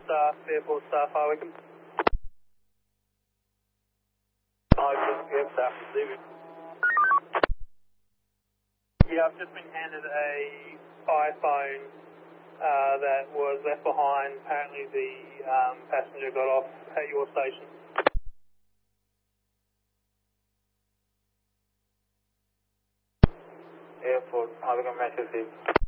staff, Harwigan. Yes, staff receiving. Yeah, I've just been handed a iPhone that was left behind. Apparently the passenger got off at your station. Airport, Harwigan, match received.